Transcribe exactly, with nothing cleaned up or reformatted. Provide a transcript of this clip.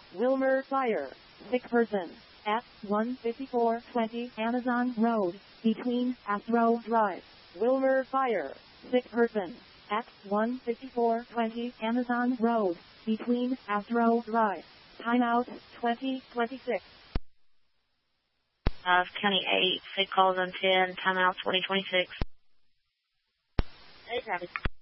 Wilmer Fire. Sick person. At one fifty-four twenty Amazon Road, between Astro Drive. Wilmer Fire. Sick person. At one fifty-four twenty Amazon Road, between Astro Drive. Timeout twenty twenty-six. Uh, County eight, sick calls on ten, timeout twenty twenty-six. Hey, Travis.